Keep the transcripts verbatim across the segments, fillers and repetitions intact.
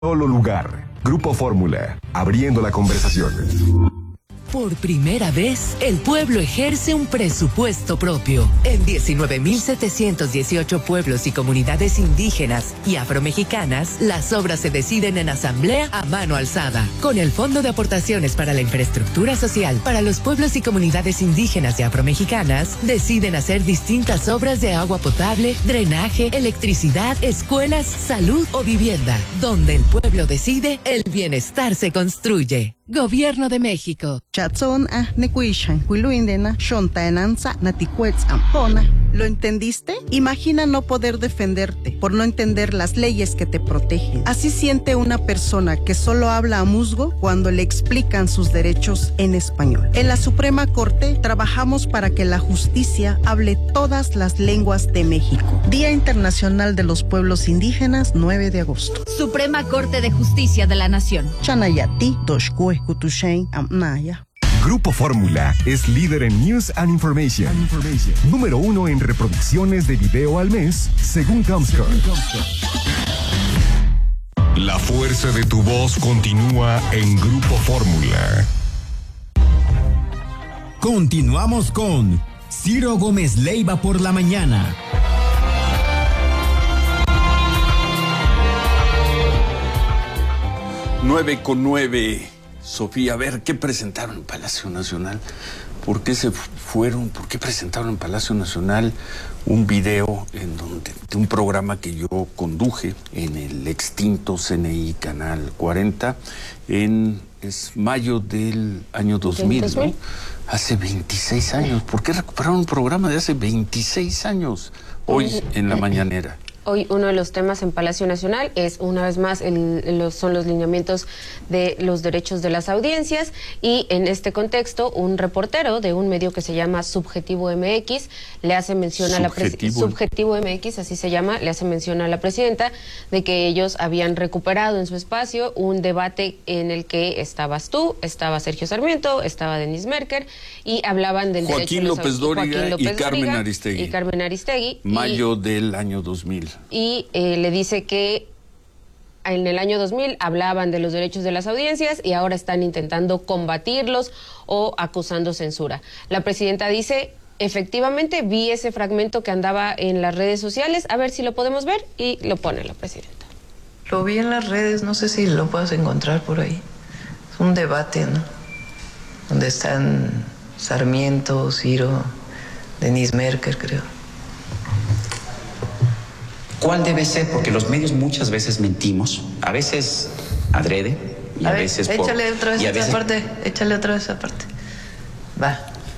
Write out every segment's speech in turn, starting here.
Solo lugar. Grupo Fórmula. Abriendo la conversación. Por primera vez, el pueblo ejerce un presupuesto propio. En diecinueve mil setecientos dieciocho pueblos y comunidades indígenas y afromexicanas, las obras se deciden en asamblea a mano alzada. Con el Fondo de Aportaciones para la Infraestructura Social para los pueblos y comunidades indígenas y afromexicanas, deciden hacer distintas obras de agua potable, drenaje, electricidad, escuelas, salud o vivienda. Donde el pueblo decide, el bienestar se construye. Gobierno de México. ¿Lo entendiste? Imagina no poder defenderte por no entender las leyes que te protegen. Así siente una persona que solo habla a musgo cuando le explican sus derechos en español. En la Suprema Corte trabajamos para que la justicia hable todas las lenguas de México. Día Internacional de los Pueblos Indígenas, nueve de agosto. Suprema Corte de Justicia de la Nación. Chanayati, Toshkue, Kutushain, Amnaya. Grupo Fórmula es líder en News and Information. and Information. Número uno en reproducciones de video al mes, según Comscore. La fuerza de tu voz continúa en Grupo Fórmula. Continuamos con Ciro Gómez Leiva por la mañana. Nueve con nueve. Sofía, a ver, ¿qué presentaron en Palacio Nacional? ¿Por qué se fueron? ¿Por qué presentaron en Palacio Nacional un video en donde, de un programa que yo conduje en el extinto C N I Canal cuarenta en es mayo del año dos mil, ¿no? Hace veintiséis años. ¿Por qué recuperaron un programa de hace veintiséis años hoy en la mañanera? Hoy uno de los temas en Palacio Nacional es, una vez más, el, los, son los lineamientos de los derechos de las audiencias, y en este contexto un reportero de un medio que se llama Subjetivo M X le hace mención a la presidenta, Subjetivo M X, así se llama, le hace mención a la presidenta de que ellos habían recuperado en su espacio un debate en el que estabas tú, estaba Sergio Sarmiento, estaba Denis Merker, y hablaban del Joaquín derecho López Dóriga y Carmen Aristegui. Y Carmen Aristegui. Mayo y, del año dos mil. Y eh, le dice que en el año dos mil hablaban de los derechos de las audiencias y ahora están intentando combatirlos o acusando censura. La presidenta dice, efectivamente vi ese fragmento que andaba en las redes sociales, a ver si lo podemos ver, y lo pone la presidenta. Lo vi en las redes, no sé si lo puedes encontrar por ahí. Es un debate, ¿no? Donde están Sarmiento, Ciro, Denis Merker, creo. ¿Cuál debe ser? Porque los medios muchas veces mentimos, a veces adrede y a, a ver, veces por... Échale otra vez esa veces... parte, échale otra vez esa parte. Va.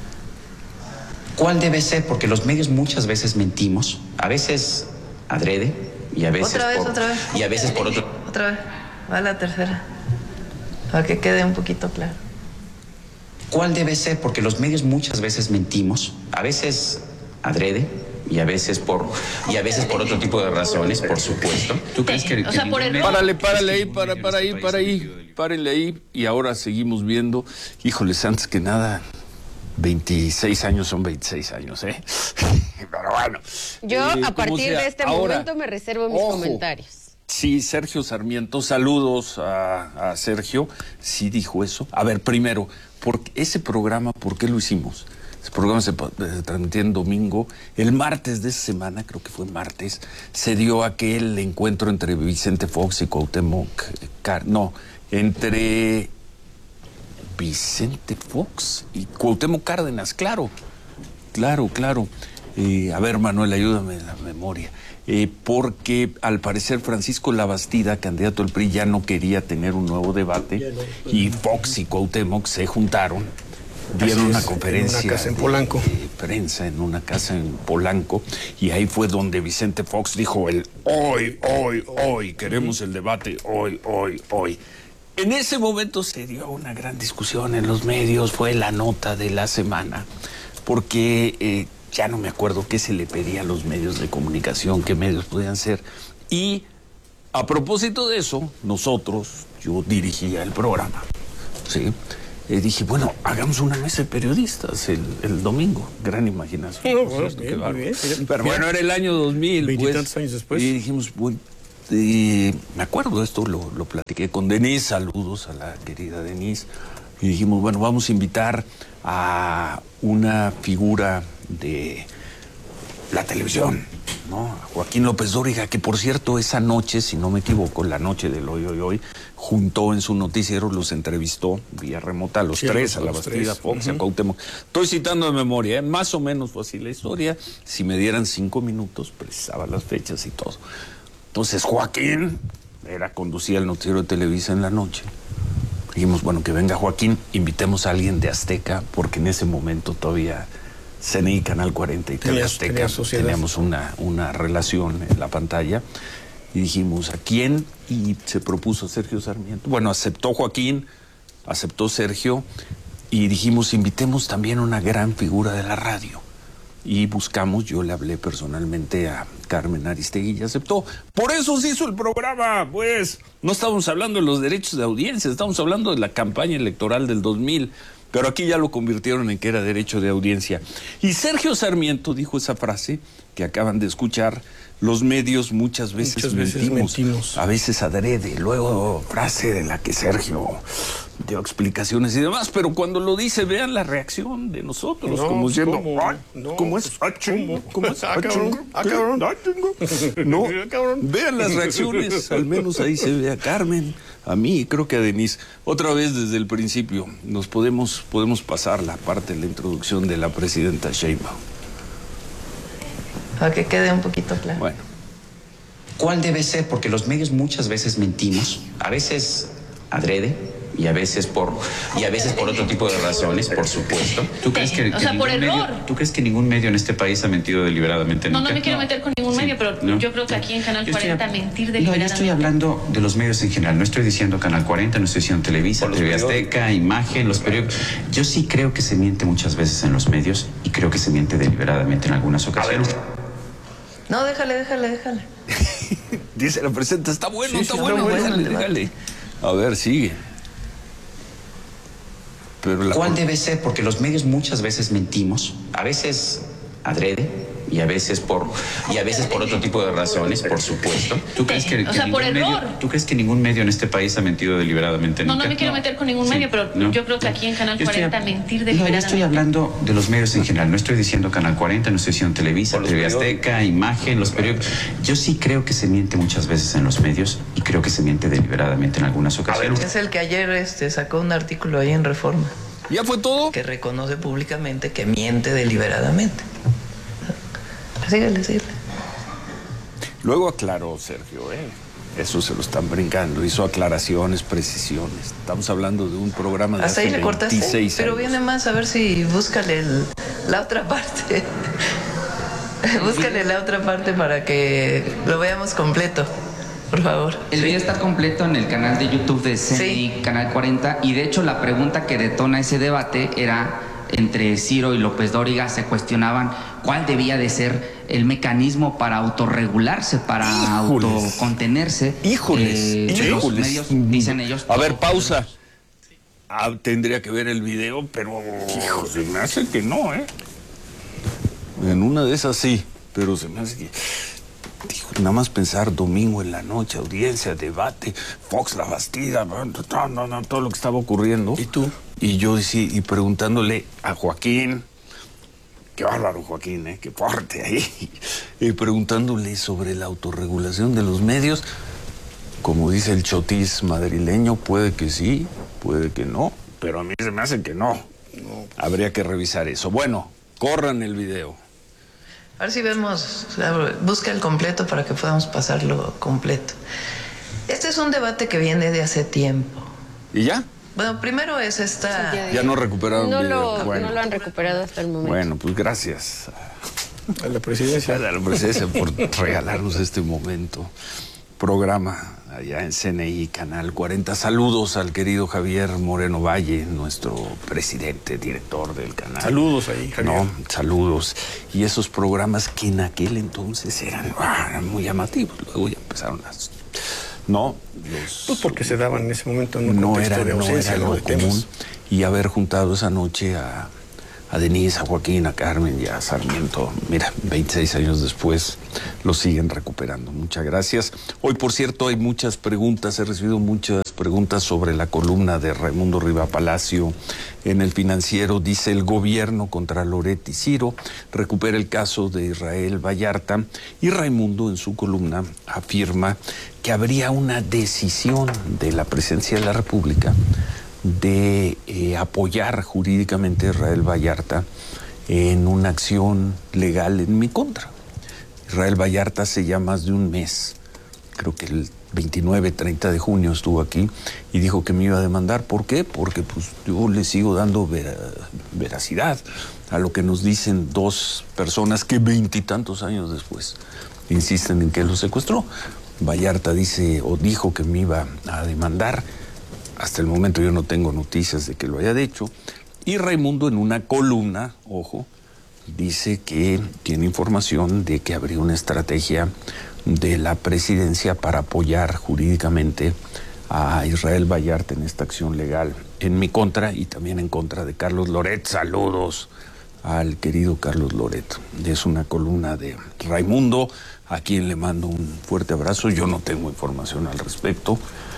¿Cuál debe ser? Porque los medios muchas veces mentimos, a veces adrede y a veces otra vez, por... otra vez. Y a veces por otro... Otra vez. Va la tercera. Para que quede un poquito claro. ¿Cuál debe ser? Porque los medios muchas veces mentimos, a veces adrede y a veces por y a veces por otro tipo de razones, por supuesto. ¿Tú crees que, o sea, por error? Párale, párale ahí, para, para ahí, para ahí, párenle ahí. Y ahora seguimos viendo, híjoles, antes que nada, veintiséis años son veintiséis años, ¿eh? Pero bueno. Yo, eh, a partir sea, de este ahora, momento, me reservo mis ojo, comentarios. Sí, Sergio Sarmiento, saludos a, a Sergio, sí dijo eso. A ver, primero, ¿por ese programa, por qué lo hicimos? Ese programa se, se transmitió en domingo. El martes de esa semana, creo que fue martes, se dio aquel encuentro entre Vicente Fox y Cuauhtémoc Car no, entre Vicente Fox y Cuauhtémoc Cárdenas, claro, claro, claro. Eh, a ver, Manuel, ayúdame en la memoria. Eh, porque al parecer Francisco Labastida, candidato del P R I, ya no quería tener un nuevo debate, y Fox y Cuauhtémoc se juntaron, dieron una conferencia en una casa en Polanco. De, de prensa en una casa en Polanco, y ahí fue donde Vicente Fox dijo el hoy, hoy, hoy, queremos el debate, hoy, hoy, hoy. En ese momento se dio una gran discusión en los medios, fue la nota de la semana, porque eh, ya no me acuerdo qué se le pedía a los medios de comunicación, qué medios podían ser. Y a propósito de eso, nosotros, yo dirigía el programa, ¿sí? Eh, dije, bueno, hagamos una mesa de periodistas el, el domingo. Gran imaginación. No, bueno, bien, muy bien. Pero bueno, era el año dos mil. Veintitantos pues, años después. Y dijimos, bueno, eh, me acuerdo, esto lo, lo platiqué con Denise, saludos a la querida Denise, y dijimos, bueno, vamos a invitar a una figura de la televisión, ¿no? A Joaquín López Dóriga, que por cierto esa noche, si no me equivoco, la noche del hoy, hoy, hoy, juntó en su noticiero, los entrevistó vía remota a los sí, tres, a La Bastida, Fox, uh-huh. a Cuauhtémoc. Estoy citando de memoria, ¿eh? Más o menos fue así la historia. Si me dieran cinco minutos, precisaba las fechas y todo. Entonces Joaquín era, conducía el noticiero de Televisa en la noche. Dijimos, bueno, que venga Joaquín, invitemos a alguien de Azteca, porque en ese momento todavía C N I, Canal cuarenta y T V Azteca teníamos una, una relación en la pantalla. Y dijimos, ¿a quién? Y se propuso Sergio Sarmiento. Bueno, aceptó Joaquín, aceptó Sergio, y dijimos, invitemos también a una gran figura de la radio. Y buscamos, yo le hablé personalmente a Carmen Aristegui y aceptó. Por eso se hizo el programa, pues. No estábamos hablando de los derechos de audiencia, estamos hablando de la campaña electoral del dos mil. Pero aquí ya lo convirtieron en que era derecho de audiencia. Y Sergio Sarmiento dijo esa frase que acaban de escuchar: los medios muchas veces, muchas veces mentimos, mentimos, a veces adrede. Luego frase de la que Sergio dio explicaciones y demás, pero cuando lo dice, vean la reacción de nosotros, no, como diciendo, ¿cómo, no, ¿cómo es? Ah, chingo, ¿cómo es? Ah, cabrón, ah, cabrón, ah, chingo. No, vean las reacciones, al menos ahí se ve a Carmen, a mí y creo que a Denise. Otra vez desde el principio, nos podemos, podemos pasar la parte de la introducción de la presidenta Sheinbaum. Para que quede un poquito claro. Bueno. ¿Cuál debe ser? Porque los medios muchas veces mentimos, a veces adrede, y a veces por y a veces por otro tipo de razones, por supuesto. ¿Tú crees que, o que sea, por error? Medio, ¿Tú crees que ningún medio en este país ha mentido deliberadamente? No, nunca? no me quiero meter con ningún sí, medio, pero no. Yo creo que aquí en Canal yo cuarenta estoy, mentir deliberadamente. No, yo estoy hablando de los medios en general. No estoy diciendo Canal cuarenta, no estoy diciendo Televisa, T V Azteca, Imagen, los periódicos. Yo sí creo que se miente muchas veces en los medios y creo que se miente deliberadamente en algunas ocasiones. No, déjale, déjale, déjale. Dice la presidenta, está bueno, sí, está, sí, bueno, está bueno, déjale, déjale. A ver, sigue. Pero la... ¿Cuál debe ser? Porque los medios muchas veces mentimos, a veces adrede y a veces por y a veces por otro tipo de razones, por supuesto. ¿Tú crees que, o que sea, por medio, error? ¿Tú crees que ningún medio en este país ha mentido deliberadamente? No, nunca? no me quiero no. meter con ningún sí, medio, pero no. yo creo que aquí en Canal cuarenta estoy, mentir deliberadamente. No, yo estoy hablando de los medios en general. No estoy diciendo Canal cuarenta, no estoy diciendo Televisa, T V Azteca, Imagen, los periódicos. Yo sí creo que se miente muchas veces en los medios y creo que se miente deliberadamente en algunas ocasiones. Es el que ayer este, sacó un artículo ahí en Reforma. ¿Ya fue todo? Que reconoce públicamente que miente deliberadamente. Síguele, síguele. Luego aclaró Sergio, ¿eh? Eso se lo están brincando. Hizo aclaraciones, precisiones. Estamos hablando de un programa de hasta hace ahí le cortaste, veintiséis pero años. Viene más, a ver si búscale el, la otra parte. Búscale la otra parte para que lo veamos completo. Por favor. El video está completo en el canal de YouTube de C N I, sí. Canal cuarenta, y de hecho la pregunta que detona ese debate era entre Ciro y López Dóriga. Se cuestionaban cuál debía de ser el mecanismo para autorregularse, para híjoles. autocontenerse. Híjoles, eh, híjoles. Los medios, dicen ellos. A ver, pausa. Ah, tendría que ver el video, pero hijo, se me hace que no, ¿eh? En una de esas sí, pero se me hace que... Dijo, nada más pensar domingo en la noche, audiencia, debate, Fox, La Bastida, no, no, no, todo lo que estaba ocurriendo. ¿Y tú? Y yo decía, y preguntándole a Joaquín, qué bárbaro Joaquín, ¿eh? Qué fuerte ahí, y preguntándole sobre la autorregulación de los medios, como dice el chotis madrileño, puede que sí, puede que no, pero a mí se me hace que no. no. Habría que revisar eso. Bueno, corran el video. A ver si vemos, busca el completo para que podamos pasarlo completo. Este es un debate que viene de hace tiempo. ¿Y ya? Bueno, primero es esta... Sí, ya, ya no recuperaron no video. Lo, bueno. No lo han recuperado hasta el momento. Bueno, pues gracias a la presidencia, a la presidencia por regalarnos este momento. Programa allá en C N I, Canal cuarenta. Saludos al querido Javier Moreno Valle, nuestro presidente, director del canal. Saludos ahí, Javier. No, saludos. Y esos programas que en aquel entonces eran, ah, muy llamativos. Luego ya empezaron las... No, los... Pues porque se daban en ese momento en un no contexto era, de ausencia, no era ¿no? lo común. Y haber juntado esa noche a, a Denise, a Joaquín, a Carmen y a Sarmiento. Mira, veintiséis años después lo siguen recuperando. Muchas gracias. Hoy, por cierto, hay muchas preguntas, he recibido muchas preguntas sobre la columna de Raimundo Riva Palacio en El Financiero. Dice: el gobierno contra Loret y Ciro recupera el caso de Israel Vallarta, y Raimundo en su columna afirma que habría una decisión de la Presidencia de la República de eh, apoyar jurídicamente a Israel Vallarta en una acción legal en mi contra. Israel Vallarta hace ya más de un mes, creo que el veintinueve, treinta de junio estuvo aquí y dijo que me iba a demandar. ¿Por qué? Porque pues yo le sigo dando vera, veracidad a lo que nos dicen dos personas que veintitantos años después insisten en que lo secuestró. Vallarta dice o dijo que me iba a demandar. Hasta el momento yo no tengo noticias de que lo haya hecho. Y Raimundo en una columna, ojo, dice que tiene información de que habría una estrategia de la presidencia para apoyar jurídicamente a Israel Vallarta en esta acción legal en mi contra y también en contra de Carlos Loret. Saludos al querido Carlos Loret. Es una columna de Raimundo, a quien le mando un fuerte abrazo. Yo no tengo información al respecto.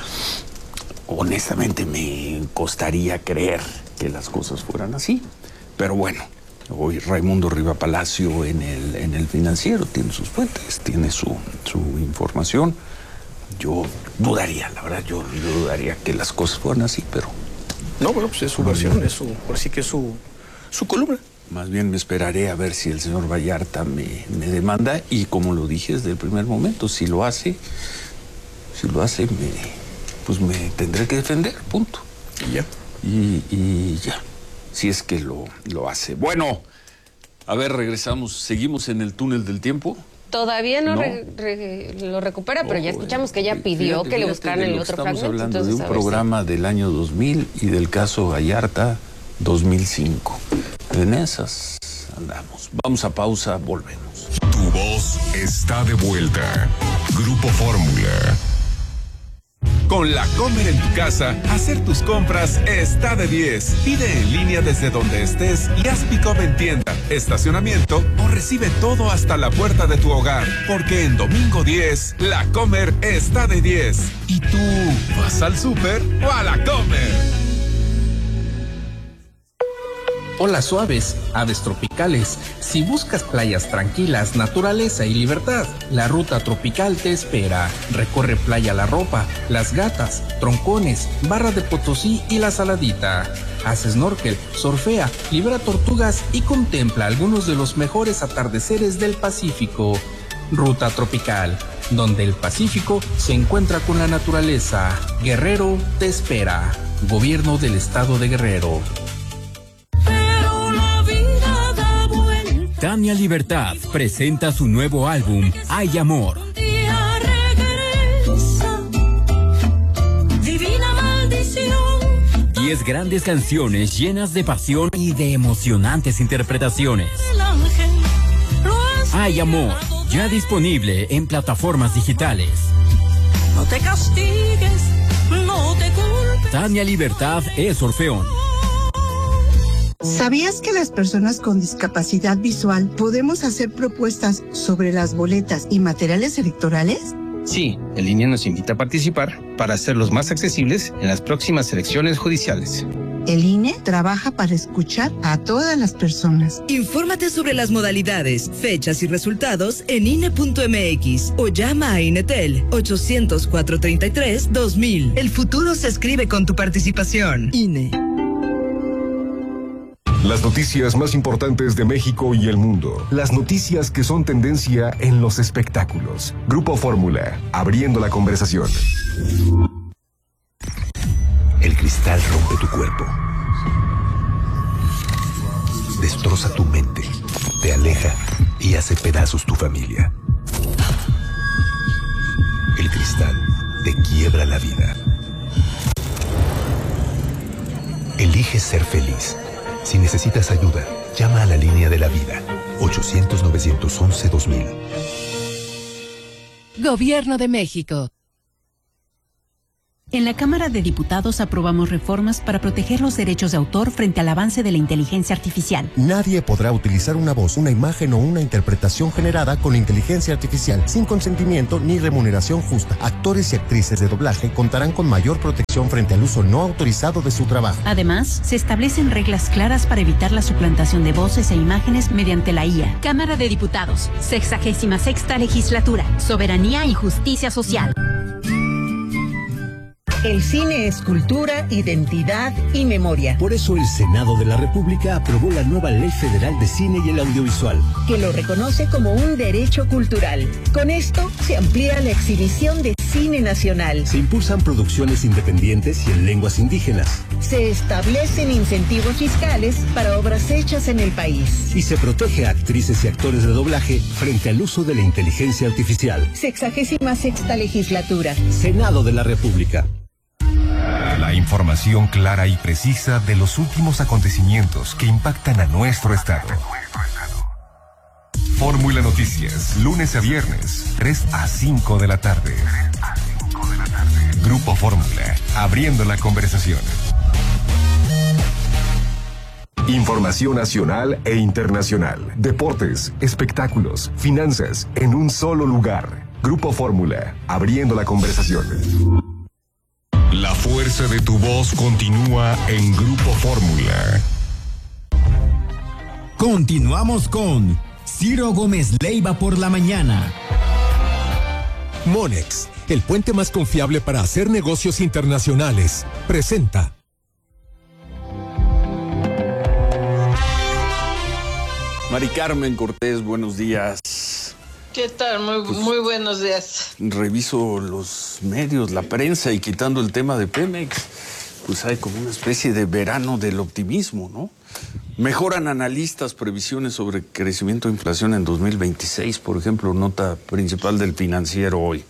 Honestamente me costaría creer que las cosas fueran así, pero bueno, hoy Raimundo Riva Palacio en el, en el Financiero tiene sus fuentes, tiene su, su información. Yo dudaría, la verdad, yo, yo dudaría que las cosas fueran así, pero... No, bueno, pues es su versión, es su, por sí que es su, su columna. Más bien me esperaré a ver si el señor Vallarta me, me demanda, y como lo dije desde el primer momento, si lo hace, si lo hace, me... pues me tendré que defender, punto. Y ya. Y, y ya, si es que lo, lo hace. Bueno, a ver, regresamos, seguimos en el túnel del tiempo. Todavía no, no. Re, re, lo recupera, pero oh, ya escuchamos que ya fíjate, pidió que fíjate le buscaran el otro fragmento. Estamos hablando entonces, de un programa si... del año dos mil y del caso Vallarta dos mil cinco. En esas andamos. Vamos a pausa, volvemos. Tu voz está de vuelta. Grupo Fórmula. Con La Comer en tu casa, hacer tus compras está de diez. Pide en línea desde donde estés y haz pick-up en tienda, estacionamiento o recibe todo hasta la puerta de tu hogar. Porque en Domingo diez, La Comer está de diez. ¿Y tú vas al súper o a La Comer? Hola suaves, aves tropicales. Si buscas playas tranquilas, naturaleza y libertad, la ruta tropical te espera. Recorre Playa La Ropa, Las Gatas, Troncones, Barra de Potosí y La Saladita. Haz snorkel, surfea, libera tortugas y contempla algunos de los mejores atardeceres del Pacífico. Ruta tropical, donde el Pacífico se encuentra con la naturaleza. Guerrero te espera. Gobierno del Estado de Guerrero. Tania Libertad presenta su nuevo álbum, Hay Amor. Diez grandes canciones llenas de pasión y de emocionantes interpretaciones. Hay Amor, ya disponible en plataformas digitales. No te castigues, no te culpes. Tania Libertad es Orfeón. ¿Sabías que las personas con discapacidad visual podemos hacer propuestas sobre las boletas y materiales electorales? Sí, el I N E nos invita a participar para hacerlos más accesibles en las próximas elecciones judiciales. El I N E trabaja para escuchar a todas las personas. Infórmate sobre las modalidades, fechas y resultados en I N E punto M X o llama a INETEL ochocientos, cuatrocientos treinta y tres, dos mil. El futuro se escribe con tu participación. I N E. Las noticias más importantes de México y el mundo. Las noticias que son tendencia en los espectáculos. Grupo Fórmula, abriendo la conversación. El cristal rompe tu cuerpo. Destroza tu mente. Te aleja y hace pedazos tu familia. El cristal te quiebra la vida. Elige ser feliz. Si necesitas ayuda, llama a la línea de la vida, ochocientos, novecientos once, dos mil. Gobierno de México. En la Cámara de Diputados aprobamos reformas para proteger los derechos de autor frente al avance de la inteligencia artificial. Nadie podrá utilizar una voz, una imagen o una interpretación generada con inteligencia artificial sin consentimiento ni remuneración justa. Actores y actrices de doblaje contarán con mayor protección frente al uso no autorizado de su trabajo. Además, se establecen reglas claras para evitar la suplantación de voces e imágenes mediante la I A. Cámara de Diputados, sexagésima sexta legislatura, soberanía y justicia social. El cine es cultura, identidad y memoria. Por eso el Senado de la República aprobó la nueva Ley Federal de Cine y el Audiovisual, que lo reconoce como un derecho cultural. Con esto se amplía la exhibición de cine nacional. Se impulsan producciones independientes y en lenguas indígenas. Se establecen incentivos fiscales para obras hechas en el país. Y se protege a actrices y actores de doblaje frente al uso de la inteligencia artificial. Sexagésima sexta legislatura. Senado de la República. La información clara y precisa de los últimos acontecimientos que impactan a nuestro estado. Fórmula Noticias, lunes a viernes, tres a cinco de la tarde. Grupo Fórmula, abriendo la conversación. Información nacional e internacional, deportes, espectáculos, finanzas, en un solo lugar. Grupo Fórmula, abriendo la conversación. La fuerza de tu voz continúa en Grupo Fórmula. Continuamos con Ciro Gómez Leiva por la mañana. Monex, el puente más confiable para hacer negocios internacionales, presenta. Mari Carmen Cortés, buenos días. ¿Qué tal? Muy, pues, muy buenos días. Reviso los medios, la prensa, y quitando el tema de Pemex, pues hay como una especie de verano del optimismo, ¿no? Mejoran analistas previsiones sobre crecimiento de inflación en dos mil veintiséis, por ejemplo, nota principal del Financiero hoy.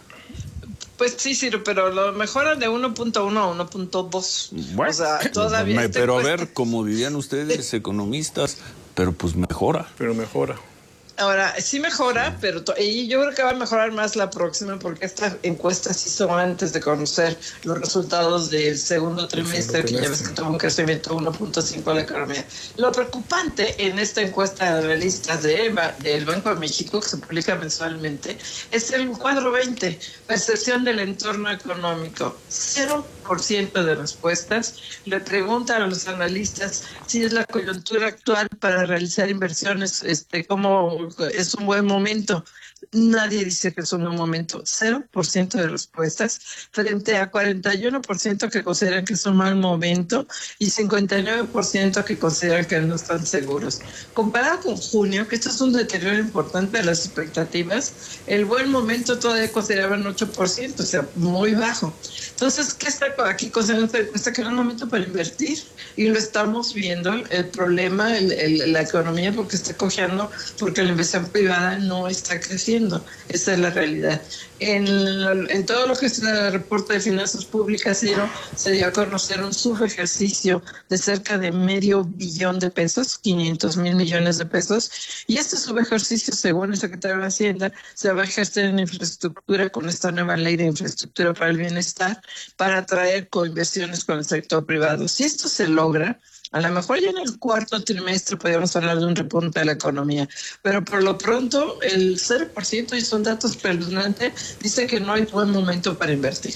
Pues sí, Ciro, pero lo mejoran de uno punto uno a uno punto dos. Bueno, o sea, todavía me, pero cuesta... a ver, como dirían ustedes, economistas, pero pues mejora. Pero mejora. Ahora, sí mejora, pero to- y yo creo que va a mejorar más la próxima, porque esta encuesta se hizo antes de conocer los resultados del segundo trimestre, que ya ves que tuvo un crecimiento de uno punto cinco de la economía. Lo preocupante en esta encuesta de analistas de EVA, del Banco de México, que se publica mensualmente, es el cuadro veinte, percepción del entorno económico. Cero por ciento de respuestas le preguntan a los analistas si es la coyuntura actual para realizar inversiones, este, como es un buen momento. Nadie dice que es un buen momento. Cero por ciento de respuestas frente a cuarenta y uno por ciento que consideran que es un mal momento y cincuenta y nueve por ciento que consideran que no están seguros. Comparado con junio, que esto es un deterioro importante de las expectativas, el buen momento todavía consideraban ocho por ciento, o sea, muy bajo. Entonces, ¿qué está aquí considerando esta encuesta? Que era un momento para invertir, y lo estamos viendo, el problema, el, el, la economía, porque está cojeando, porque la inversión privada no está creciendo. Esa es la realidad. En, en todo lo que es el reporte de finanzas públicas, Ciro, se dio a conocer un subejercicio de cerca de medio billón de pesos, quinientos mil millones de pesos, y este subejercicio, según el secretario de Hacienda, se va a ejercer en infraestructura con esta nueva ley de infraestructura para el bienestar, para atraer coinversiones con el sector privado. Si esto se logra, a lo mejor ya en el cuarto trimestre podríamos hablar de un repunte de la economía, pero por lo pronto el cero por ciento, y son datos espeluznantes, dice que no hay buen momento para invertir.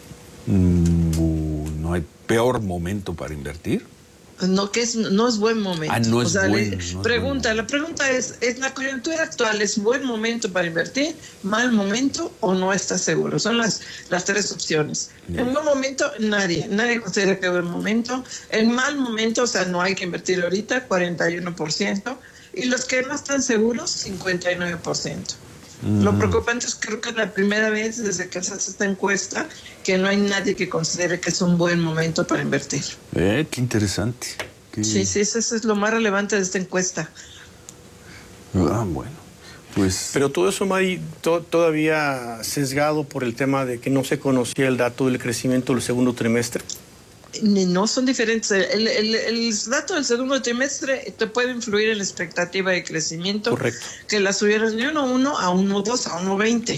Mm, ¿No hay peor momento para invertir? No, que es, no es buen momento. Ah, no es o sea, bueno, le, no es pregunta, bueno. La pregunta es, ¿es la coyuntura actual es buen momento para invertir, mal momento o no está seguro? Son las, las tres opciones. Bien. En buen momento, nadie, nadie considera que es buen momento. En mal momento, o sea, no hay que invertir ahorita, cuarenta y uno por ciento. Y los que no están seguros, cincuenta y nueve por ciento. Mm. Lo preocupante es que creo que es la primera vez desde que se hace esta encuesta que no hay nadie que considere que es un buen momento para invertir. Eh, qué interesante. Qué... Sí, sí, eso es lo más relevante de esta encuesta. Ah, bueno. Pues... Pero todo eso, Mari, to- todavía sesgado por el tema de que no se conocía el dato del crecimiento del segundo trimestre. No, son diferentes. El, el, el dato del segundo trimestre te puede influir en la expectativa de crecimiento. Correcto. Que la subieron de uno punto uno a uno punto dos a uno punto veinte.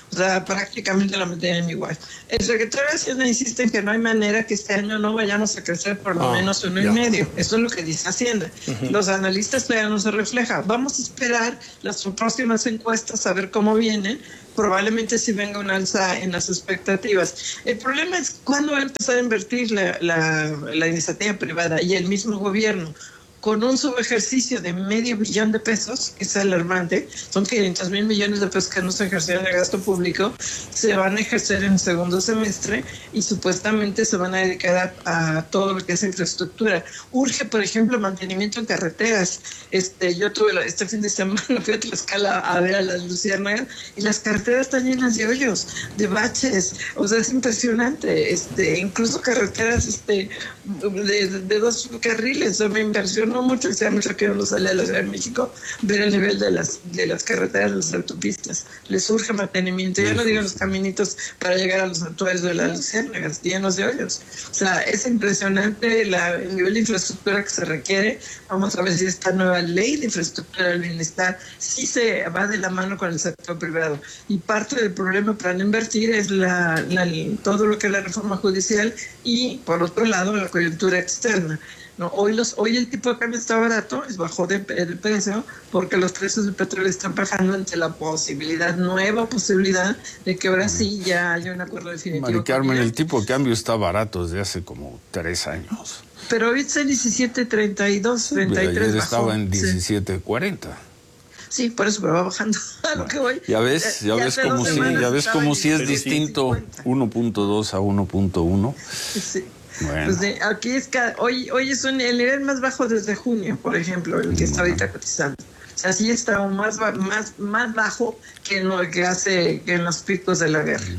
O sea, prácticamente la mantienen igual. El secretario de Hacienda insiste en que no hay manera que este año no vayamos a crecer por lo Ah, menos uno ya. y medio. Eso es lo que dice Hacienda. Ujú. Los analistas todavía no se refleja. Vamos a esperar las próximas encuestas a ver cómo vienen. Probablemente sí venga un alza en las expectativas. El problema es cuándo va a empezar a invertir la, la, la iniciativa privada y el mismo gobierno. Con un subejercicio de medio billón de pesos, que es alarmante, son quinientos mil millones de pesos que no se ejercieron de gasto público, se van a ejercer en el segundo semestre y supuestamente se van a dedicar a, a todo lo que es infraestructura. Urge, por ejemplo, mantenimiento en carreteras. Este, yo tuve la- este fin de semana, fui a Tlaxcala a ver a las luciérnagas y las carreteras están llenas de hoyos, de baches, o sea, es impresionante. Este, incluso carreteras este, de, de dos carriles, o sea, me impresionó mucho, o sea, mucho que uno sale a la Ciudad de México, ver el nivel de las, de las carreteras, de las autopistas. Les urge mantenimiento, ya no digo los caminitos para llegar a los santuarios de las luciérnagas, llenos de hoyos. O sea, es impresionante la, el nivel de infraestructura que se requiere. Vamos a ver si esta nueva ley de infraestructura del bienestar sí se va de la mano con el sector privado. Y parte del problema para no invertir es la, la, todo lo que es la reforma judicial y, por otro lado, la coyuntura externa. No, hoy los hoy el tipo de cambio está barato, es bajó de, de precio porque los precios del petróleo están bajando ante la posibilidad, nueva posibilidad de que ahora sí ya haya un acuerdo definitivo. Mari Carmen, con Irán. el tipo de cambio está barato desde hace como tres años. Pero hoy está en diecisiete treinta y dos, treinta y Ayer tres bajó. estaba en Sí. diecisiete cuarenta. Sí, por eso me va bajando. A lo que voy. Ya ves, ya, Ya ves hace como dos si, semanas ya ves estaba como en si es diecisiete distinto uno punto dos a uno punto uno. Sí. Bueno. Pues de- aquí es cada, hoy, hoy es un, el nivel más bajo desde junio, por ejemplo, el que está ahorita cotizando. O sea, sí está aún más, ba- más, más bajo que en lo que hace que en los picos de la guerra.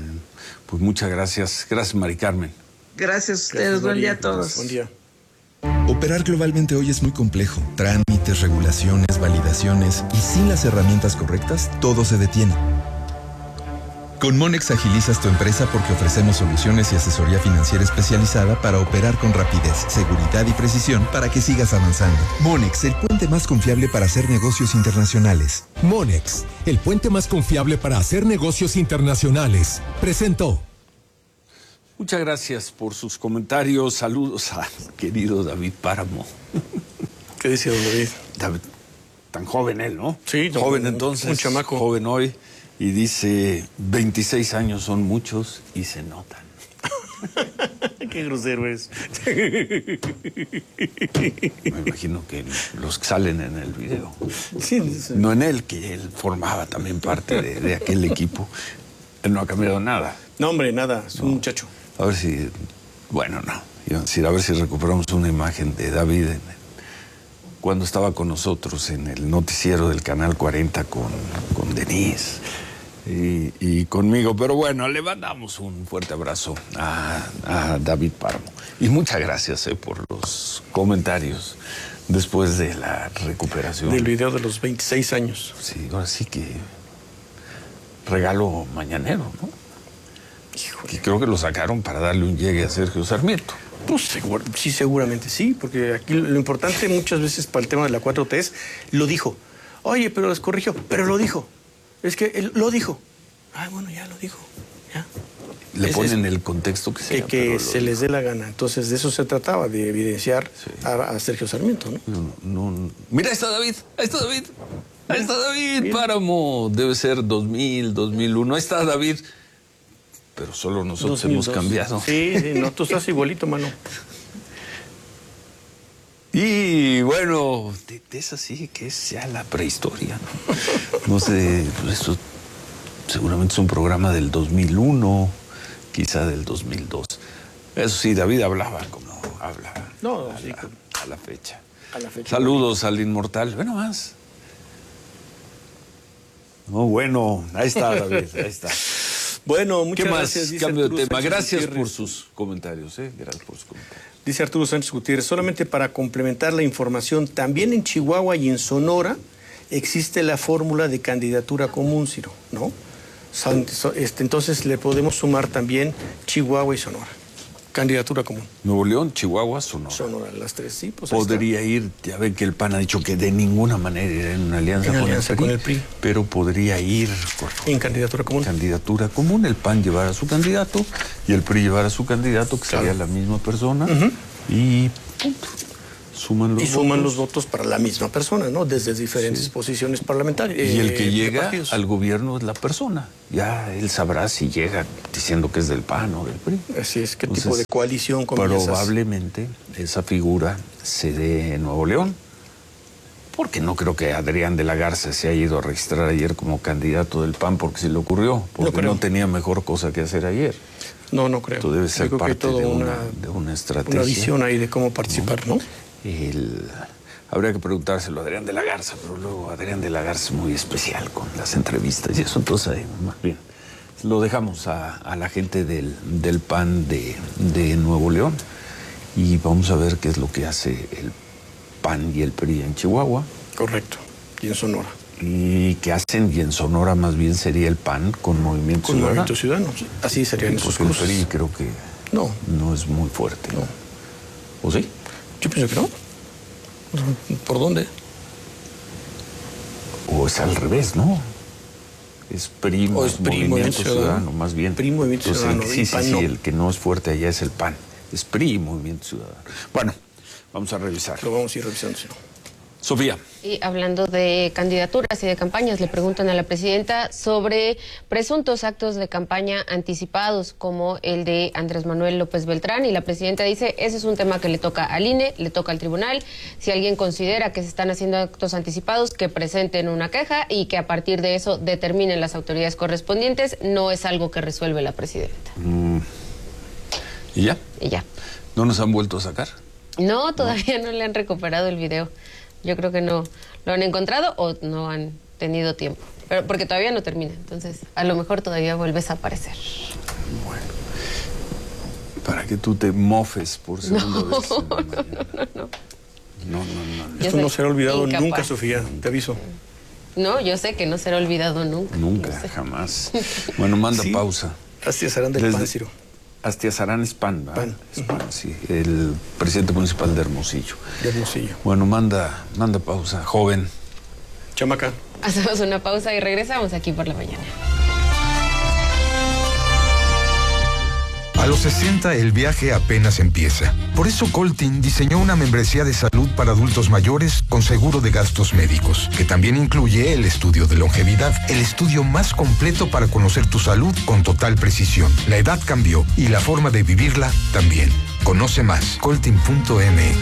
Pues muchas gracias. Gracias, Mari Carmen. Gracias a ustedes, buen día a todos. Buen día. Operar globalmente hoy es muy complejo. Trámites, regulaciones, validaciones y sin las herramientas correctas, todo se detiene. Con Monex agilizas tu empresa porque ofrecemos soluciones y asesoría financiera especializada para operar con rapidez, seguridad y precisión para que sigas avanzando. Monex, el puente más confiable para hacer negocios internacionales. Monex, el puente más confiable para hacer negocios internacionales, presentó. Muchas gracias por sus comentarios. Saludos a querido David Páramo. ¿Qué dice don David? David, tan joven él, ¿no? Sí, don- joven un- entonces. un chamaco. Joven hoy. Y dice, veintiséis años son muchos y se notan. Qué grosero es. Me imagino que los que salen en el video. Sí, sí. No en él, que él formaba también parte de, de aquel equipo. Él no ha cambiado nada. No, hombre, nada, es un muchacho. A ver si, bueno, no. Iba a decir, a ver si recuperamos una imagen de David en- cuando estaba con nosotros en el noticiero del Canal cuarenta con, con Denise y, y conmigo. Pero bueno, le mandamos un fuerte abrazo a, a David Páramo. Y muchas gracias eh, por los comentarios después de la recuperación. Del video de los veintiséis años. Sí, ahora sí que regalo mañanero, ¿no? Y creo que lo sacaron para darle un llegue a Sergio Sarmiento. Pues seguro, sí, seguramente sí, porque aquí lo importante muchas veces para el tema de la cuatro T es, lo dijo. Oye, pero les corrigió, pero lo dijo. Es que él lo dijo. Ah, bueno, ya lo dijo. Ya. Le Es- ponen es- el contexto que Que, sea. que pero lo se les dé la gana. Entonces, de eso se trataba, de evidenciar a, a Sergio Sarmiento, ¿no? No, no. Mira, ahí está David, ahí está David. Ahí está David Páramo. Debe ser dos mil, dos mil uno. Ahí está David. Pero solo nosotros dos mil hemos dos. cambiado. Sí, sí, no, tú estás igualito, mano. Y bueno, de, de esa sí que es ya la prehistoria, ¿no? No sé, pues eso seguramente es un programa del dos mil uno, quizá del dos mil dos. Eso sí, David hablaba como habla No, a, sí, la, a la fecha. a la fecha. Saludos al inmortal. Bueno, más. No, bueno, ahí está David, ahí está. Bueno, muchas ¿Qué más? gracias. dice Cambio de Arturo tema. Sánchez Gracias Gutiérrez. por sus comentarios, ¿eh? Gracias por sus comentarios. Dice Arturo Sánchez Gutiérrez, solamente para complementar la información, también en Chihuahua y en Sonora existe la fórmula de candidatura común, Ciro, ¿no? Son- so- este, entonces le podemos sumar también Chihuahua y Sonora. Candidatura común. Nuevo León, Chihuahua, Sonora. Sonora, las tres, sí. Pues podría ir, ya ven que el P A N ha dicho que de ninguna manera irá en una alianza, en con, alianza el P R I, con el P R I. Pero podría ir... Por, en candidatura común. Candidatura común, el P A N llevará a su candidato y el P R I llevará a su candidato, que claro. sería la misma persona, uh-huh. y punto. Suman los y suman votos. los votos para la misma persona, ¿no? Desde diferentes sí. posiciones parlamentarias. Y eh, el que llega al gobierno es la persona. Ya él sabrá si llega diciendo que es del P A N o del P R I. Así es, qué Entonces, tipo de coalición comienzas. Probablemente esa figura se dé en Nuevo León, porque no creo que Adrián de la Garza se haya ido a registrar ayer como candidato del P A N porque se le ocurrió, porque no, no tenía mejor cosa que hacer ayer. No, no creo. Esto debe ser creo parte que de, una, una, de una estrategia. Una visión ahí de cómo participar, ¿no? ¿no? El, habría que preguntárselo a Adrián de la Garza, pero luego Adrián de la Garza es muy especial con las entrevistas y eso, entonces ahí, más bien lo dejamos a, a la gente del, del P A N de, de Nuevo León y vamos a ver qué es lo que hace el P A N y el P R I en Chihuahua. Correcto, y en Sonora. Y qué hacen, y en Sonora más bien sería el P A N con Movimiento con Ciudadano. Movimiento Ciudadano, así serían sí, esos porque cosas. el P R I creo que no, no es muy fuerte. No. ¿O sí? Yo pienso que no. ¿Por dónde? O es al revés, ¿no? Es P R I más es P R I, Movimiento Ciudadano, Ciudadano, más bien. P R I, Movimiento Entonces, Ciudadano. Sí, sí, sí, no. El que no es fuerte allá es el P A N. Es P R I y Movimiento Ciudadano. Bueno, vamos a revisar. Lo vamos a ir revisando, sí. Sofía. Y hablando de candidaturas y de campañas, le preguntan a la presidenta sobre presuntos actos de campaña anticipados como el de Andrés Manuel López Beltrán, y la presidenta dice, ese es un tema que le toca al I N E, le toca al tribunal. Si alguien considera que se están haciendo actos anticipados, que presenten una queja y que a partir de eso determinen las autoridades correspondientes. No es algo que resuelve la presidenta. Mm. ¿Y ya? Y ya. ¿No nos han vuelto a sacar? No, todavía no, no le han recuperado el video. Yo creo que no lo han encontrado o no han tenido tiempo. Pero porque todavía no termina. Entonces, a lo mejor todavía vuelves a aparecer. Bueno. Para que tú te mofes por segunda no, vez. No, no, no, no. No, no, no. Esto no será olvidado incapaz. nunca, Sofía. Te aviso. No, yo sé que no será olvidado nunca. Nunca, jamás. Bueno, manda sí. pausa. Astiazarán del Desde... P A N, Ciro. Astiazarán es P A N, ¿verdad? P A N. Es P A N, sí. El presidente municipal de Hermosillo. De Hermosillo. Bueno, manda, manda pausa, joven. Chamaca. Hacemos una pausa y regresamos aquí por la mañana. A los sesenta el viaje apenas empieza. Por eso Coltin diseñó una membresía de salud para adultos mayores con seguro de gastos médicos, que también incluye el estudio de longevidad, el estudio más completo para conocer tu salud con total precisión. La edad cambió y la forma de vivirla también. Conoce más, coltin punto m x.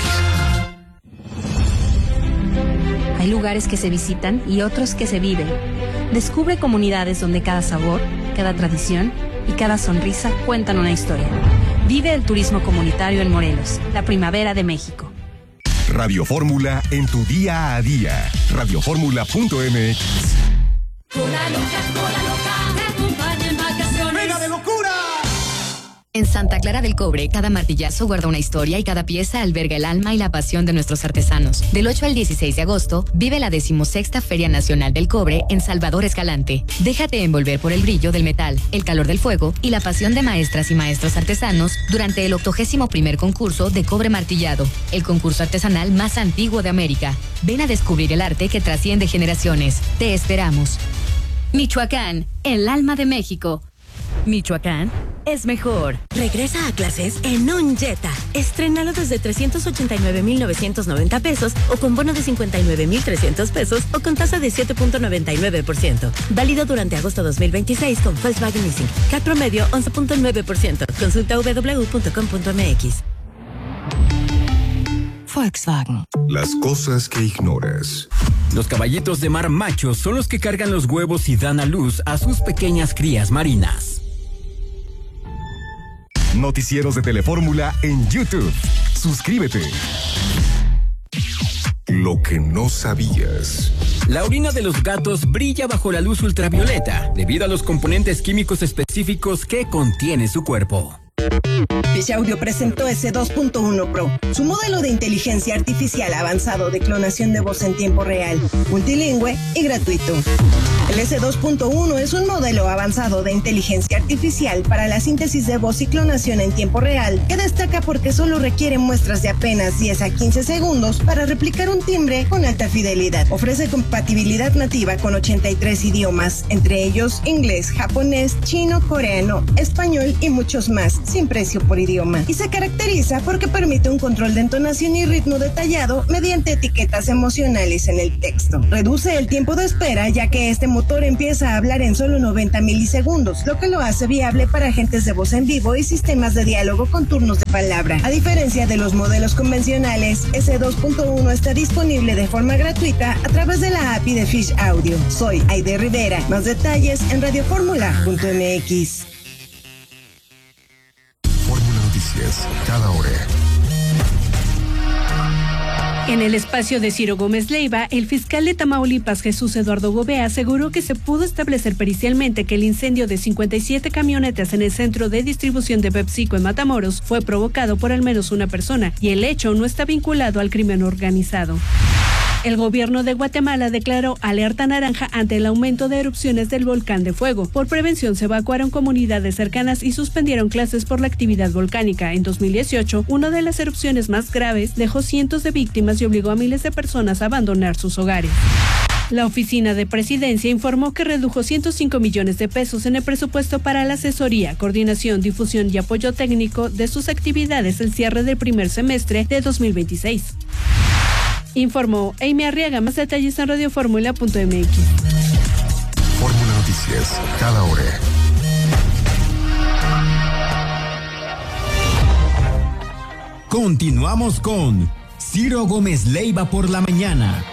Hay lugares que se visitan y otros que se viven. Descubre comunidades donde cada sabor, cada tradición y cada sonrisa cuentan una historia. Vive el turismo comunitario en Morelos, la primavera de México. Radio Fórmula en tu día a día. radio fórmula punto m x. Cola loca, cola loca, te acompaña en vacaciones. ¡Venga de locura! En Santa Clara del Cobre, cada martillazo guarda una historia y cada pieza alberga el alma y la pasión de nuestros artesanos. Del ocho al dieciséis de agosto, vive la decimosexta Feria Nacional del Cobre en Salvador Escalante. Déjate envolver por el brillo del metal, el calor del fuego y la pasión de maestras y maestros artesanos durante el octogésimo primer concurso de cobre martillado, el concurso artesanal más antiguo de América. Ven a descubrir el arte que trasciende generaciones. Te esperamos. Michoacán, el alma de México. Michoacán es mejor. Regresa a clases en un Jetta. Estrénalo desde trescientos ochenta y nueve mil novecientos noventa pesos o con bono de cincuenta y nueve mil trescientos pesos o con tasa de siete punto noventa y nueve por ciento. Válido durante agosto dos mil veintiséis con Volkswagen Leasing. C A T promedio once punto nueve por ciento. Consulta w w w punto com punto m x. Volkswagen. Las cosas que ignoras. Los caballitos de mar machos son los que cargan los huevos y dan a luz a sus pequeñas crías marinas. Noticieros de Telefórmula en YouTube. Suscríbete. Lo que no sabías. La orina de los gatos brilla bajo la luz ultravioleta debido a los componentes químicos específicos que contiene su cuerpo. Fish Audio presentó ese dos punto uno Pro, su modelo de inteligencia artificial avanzado de clonación de voz en tiempo real, multilingüe y gratuito. El ese dos punto uno es un modelo avanzado de inteligencia artificial para la síntesis de voz y clonación en tiempo real, que destaca porque solo requiere muestras de apenas diez a quince segundos para replicar un timbre con alta fidelidad. Ofrece compatibilidad nativa con ochenta y tres idiomas, entre ellos inglés, japonés, chino, coreano, español y muchos más, sin precio por idioma. Y se caracteriza porque permite un control de entonación y ritmo detallado mediante etiquetas emocionales en el texto. Reduce el tiempo de espera, ya que este motor empieza a hablar en solo noventa milisegundos, lo que lo hace viable para agentes de voz en vivo y sistemas de diálogo con turnos de palabra. A diferencia de los modelos convencionales, ese dos punto uno está disponible de forma gratuita a través de la A P I de Fish Audio. Soy Aide Rivera. Más detalles en radioformula punto m x. Fórmula Noticias, cada hora. En el espacio de Ciro Gómez Leiva, el fiscal de Tamaulipas, Jesús Eduardo Gobea, aseguró que se pudo establecer pericialmente que el incendio de cincuenta y siete camionetas en el centro de distribución de PepsiCo en Matamoros fue provocado por al menos una persona y el hecho no está vinculado al crimen organizado. El gobierno de Guatemala declaró alerta naranja ante el aumento de erupciones del volcán de fuego. Por prevención se evacuaron comunidades cercanas y suspendieron clases por la actividad volcánica. En dos mil dieciocho, una de las erupciones más graves dejó cientos de víctimas y obligó a miles de personas a abandonar sus hogares. La oficina de presidencia informó que redujo ciento cinco millones de pesos en el presupuesto para la asesoría, coordinación, difusión y apoyo técnico de sus actividades el cierre del primer semestre de dos mil veintiséis. Informó Amy Arriaga. Más detalles en radioformula punto m x. Fórmula Noticias, cada hora. Continuamos con Ciro Gómez Leiva por la mañana.